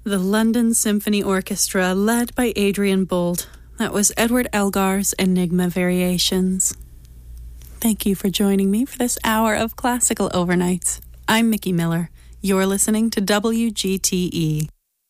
The London Symphony Orchestra, led by Adrian Boult. That was Edward Elgar's Enigma Variations. Thank you for joining me for this hour of Classical Overnights. I'm Mickey Miller. You're listening to WGTE.